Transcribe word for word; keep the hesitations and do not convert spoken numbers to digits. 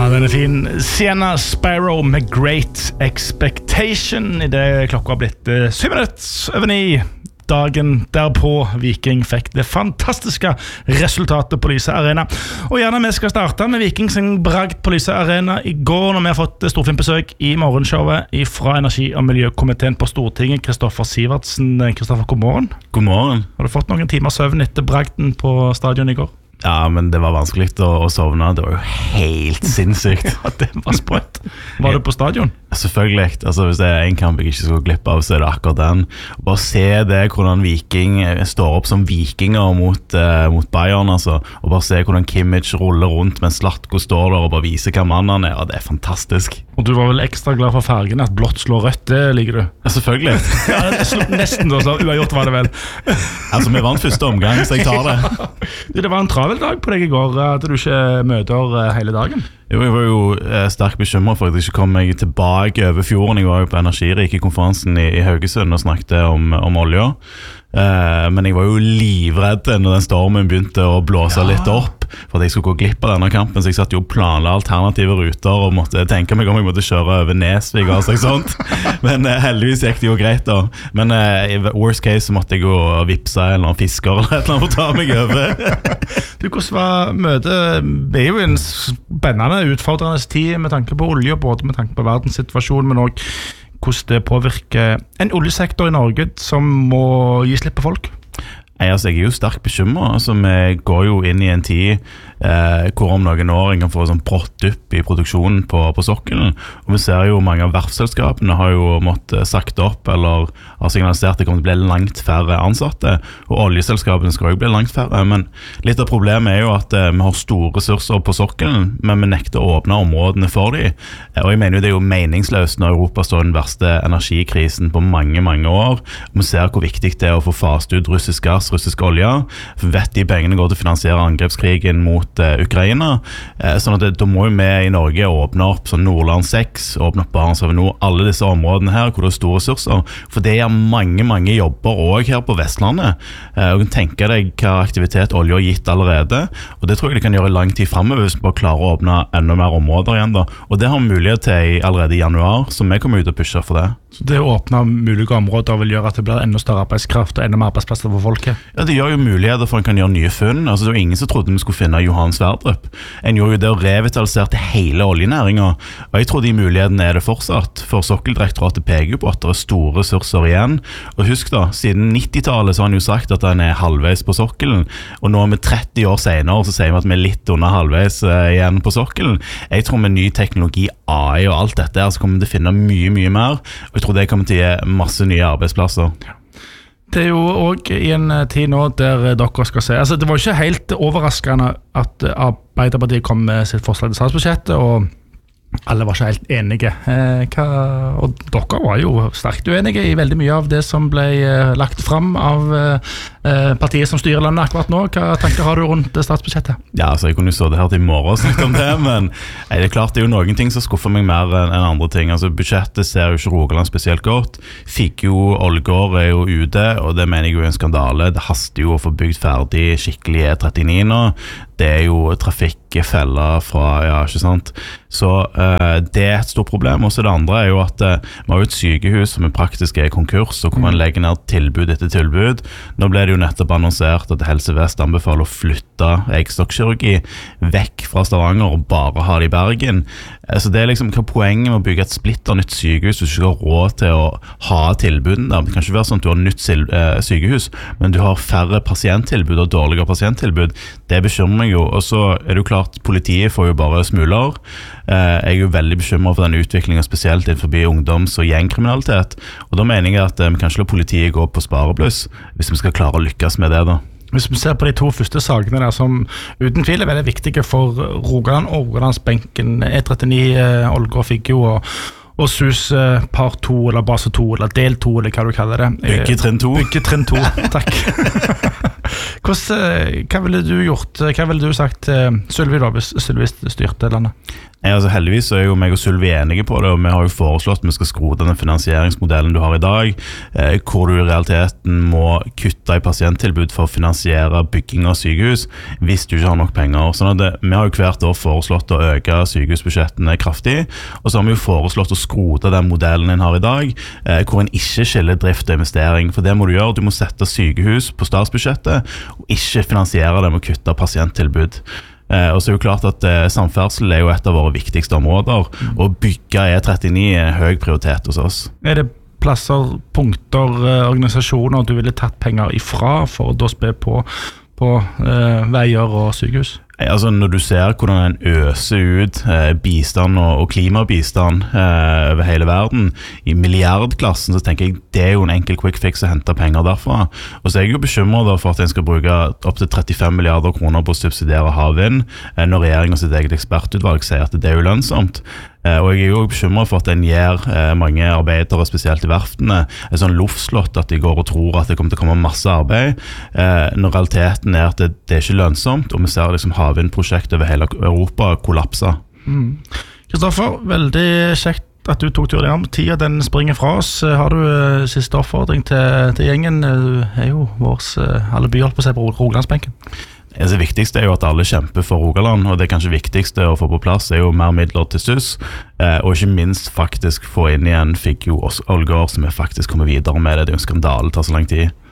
den er fin. Sienna Sparrow med Great Expectation. I det klokka har blitt uh, syv minutter over ni. Dagen derpå Viking fikk det fantastiske resultatet på Lyse Arena. Og gjerne vi skal starte med Viking sin bragd på Lyse Arena i går, når vi har fått storfilmbesøk i morgenshowet fra Energi- og Miljøkomiteen på Stortinget. Kristoffer Sivertsen. Kristoffer, god morgen. God morgen. Har du fått noen timer søvn etter bragden på stadion i går? Ja, men det var vanskelig å, å sovne. Det var jo helt sinnssykt. Ja, det var sprøtt. Var du på stadion? Selvfølgelig. Altså, hvis det er en kamp jeg ikke skal glippe av, så er det akkurat den. Bare se det, hvordan Viking står opp som vikinger mot, uh, mot Bayern, altså. Og bare se hvordan Kimmich ruller rundt, mens Zlatko står der og bare viser hva mann han er. Ja, det er fantastisk. Og du var vel ekstra glad for fargen, at blått slår rødt, det liker du? Ja, selvfølgelig. Ja, nesten da, så uavgjort var det vel. Altså, vi vant første omgang, så jeg tar det. Det var en travel dag på deg i går. Hadde du ikke møter hele dagen? Jo, jeg var jo eh, sterkt bekymret for at jeg ikke kom meg tilbake over fjorden. Jeg var jo på Energirik i konferansen i, i Haugesund og snakket om, om olja. Eh, men jeg var jo livredd når den stormen begynte å blåse ja. litt opp, for at jeg skulle gå glipp av denne kampen, så jeg satt jo og planla alternative ruter og måtte tenke meg om jeg måtte kjøre over Nesvig og sånt sånt. Men eh, heldigvis gikk det jo greit da. Men eh, i worst case så måtte jeg gå og vipse eller noen fisker eller et eller annet for å ta meg over. Du, hvordan var møtet? Det er jo en spennende, utfordrende tid med tanke på olje, både med tanke på verdenssituasjonen, men også hvordan det påvirker en oljesektor i Norge som må gi slipp på folk. Nei, altså, jeg er jo sterkt bekymret. Altså, vi går jo inn i en tid eh, hvor om noen år en kan få sånn brått opp i produksjonen på, på sokkelen. Og vi ser jo mange av verfselskapene har jo måttet sagt opp eller har signalisert at det kommer til å bli langt færre ansatte. Og oljeselskapene skal jo bli langt færre. Men litt av problemet er jo at eh, vi har store ressurser på sokkelen, men vi nekter å åpne områdene for dem. Eh, og jeg mener jo det er jo meningsløst når Europa står i den verste energikrisen på mange, mange år. Og vi ser hvor viktig det er å få fast ut russisk gass, russisk olje. For vet de pengene går til å finansiere angrepskrigen mot uh, Ukraina. Uh, sånn at det, da må jo vi i Norge åpne opp sånn Nordland seks, åpne opp Barentshavet Nord, alle disse områdene her hvor det er store ressurser. For det er mange, mange jobber også her på Vestlandet. Uh, og du kan tenke deg hva aktivitet olje har gitt allerede. Og det tror jeg det kan gjøre lang tid fremover hvis vi bare klarer å åpne enda mer områder igjen da. Og det har vi mulighet til i, allerede i januar, så vi kommer ut og pusher for det. Så det å åpne mulige områder vil gjøre at det blir enda større arbeidskraft og enda mer arbeidsplasser for folket? Ja, det gjør jo muligheter for en kan gjøre nye funn. Altså, det var ingen som trodde vi skulle finne Johan Sverdrup. En gjorde jo det og revitaliserte hele oljenæringen. Og jeg tror de mulighetene er det fortsatt. For Sokkeldirektoratet peker på at det er store ressurser igjen. Og husk da, siden nittitallet så har han jo sagt at han er halvveis på sokkelen. Og nå er vi tretti år senere, så sier vi at vi er litt under halvveis uh, igjen på sokkelen. Jeg tror med ny teknologi, A I og alt dette her, så kommer vi til å finne mye, mye mer. Og jeg tror det kommer til å gi masse nye arbeidsplasser. Det er jo også i en tid nå der dere skal se, altså det var ikke helt overraskende at Arbeiderpartiet kom med sitt forslag til statsbudsjettet, og alle var ikke helt enige. Eh, hva, og dere var jo sterkt uenige i veldig mye av det som ble eh, lagt fram av eh, partiet som styrer landet akkurat nå. Hva tanker har du rundt statsbudsjettet? Ja, altså jeg kunne jo så det her til i morgen og snakket om det, men nei, det er klart det er jo noen ting som skuffer meg mer enn en andre ting. Altså budsjettet ser jo ikke Rogaland spesielt godt. Fikk jo Ålgård er jo ute, og det mener jeg jo er en skandale. Det haster jo å få bygd ferdig skikkelig E trettini nå. Det er jo trafikkfeller fra, ja, ikke sant? Så uh, det er et stort problem. Også det andre er jo at uh, vi har jo et sykehus som er praktisk er i konkurs, og hvor man legger ned tilbud etter tilbud. Nå ble det jo nettopp annonsert at Helse Vest anbefaler å flytte eggstokkirurgi vekk fra Stavanger og bare ha det i Bergen. Uh, så det er liksom hva poenget med å bygge et splitter nytt sykehus hvis du ikke har råd til å ha tilbuden der. Det kan ikke være sånn at du har nytt uh, sykehus, men du har færre pasienttilbud og dårligere pasienttilbud. Det bekymrer meg jo, og så er det jo klart politiet får jo bare smuler. Jeg er jo veldig bekymret for den utviklingen, spesielt innenfor ungdoms- og gjengkriminalitet, og da mener jeg at vi kan ikke la politiet gå på sparebluss hvis vi skal klare å lykkes med det da. Hvis vi ser på de to første sakene der som uten tvil er veldig viktige for Rogaland og Rogalandsbenken, E trettini, Ålgård, Figgjo og og S U S part to, eller base to, eller del to, eller hva du kaller det. Byggetrinn to. Byggetrinn to, takk. Hvordan, hva ville du gjort, hva ville du sagt Sylvi da, hvis Sylvi styrte landet? Ja, altså heldigvis så er jo meg og Sylvi enige på det, og vi har jo foreslått at vi skal skrote den finansieringsmodellen du har i dag, eh, hvor du i realiteten må kutte i pasienttilbud for å finansiere bygging av sykehus, hvis du ikke har nok penger. Sånn at det, vi har jo hvert år foreslått å øke sykehusbudsjettene kraftig, og så har vi jo foreslått å skrote den modellen en har i dag, eh, hvor en ikke skiller drift og investering, for det må du gjøre, du må sette sykehus på statsbudsjettet, og ikke finansiere dem og kutte pasienttilbud. Eh, og så er det jo klart at eh, samferdsel er jo et av våre viktigste områder, mm. og bygge E trettini er høy prioritet hos oss. Er det plasser, punkter, eh, organisasjoner du ville tatt penger ifra for å da spe på, på eh, veier og sykehus? Altså når du ser hvordan en øser ut eh, bistand og, og klimabistand eh, over hele verden i milliardklassen, så tenker jeg det er jo en enkel quick fix å hente penger derfra. Og så er jeg jo bekymret for at en skal bruke opp til trettifem milliarder kroner på å subsidiere havvind, eh, når regjeringen og sitt eget ekspertutvalg sier at det er ulønnsomt. Eh, og jeg er jo bekymret for at en gir eh, mange arbeidere, spesielt i verftene, en sånn luftslott at de går og tror at det kommer til å komme masse arbeid, eh, når realiteten er at det, det er ikke lønnsomt, og vi ser liksom havvindprosjekt over hele Europa kollapse. Kristoffer, mm. veldig kjekt at du tok turen hjem. Tida den springer fra oss. Har du uh, siste oppfordring til, til gjengen? Du er jo vårs uh, alle by holdt på å se på Rogalandsbenken. Det viktigste er jo at alle kjemper for Rogaland, og det kanskje viktigste å få på plass er jo mer midler til S U S, eh, og ikke minst faktisk få inn igjen Figgjo Ålgård, som vi faktisk kommer videre med det. Det er jo en skandale, det tar så lang tid.